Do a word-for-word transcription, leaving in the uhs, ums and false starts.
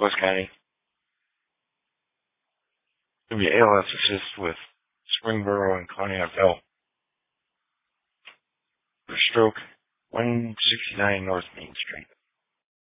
West County. Give me A L S assist with Springboro and Conneaut Bell. For stroke, one sixty-nine North Main Street.